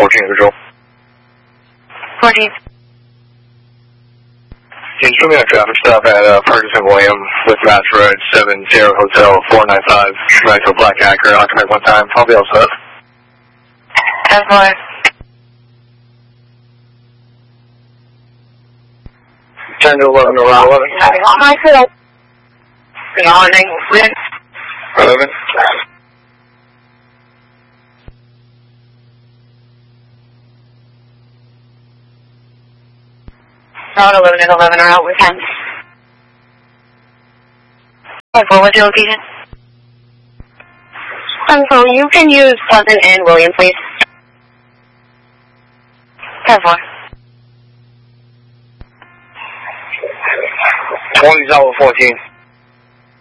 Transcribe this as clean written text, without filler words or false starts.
14 Visual. 14. Can you show me a traffic stop at Ferguson William with Mass Road 7 Sierra Hotel 495, right to a black Acura, occupant one time. I'll be all set. 10-4. 10 to 11 around 11. Good morning. 11. Route 11 and 11 are out with 10. 10-4, what's your location? 10-4, you can use Pleasant and William, please. 10-4. 20's out with 14.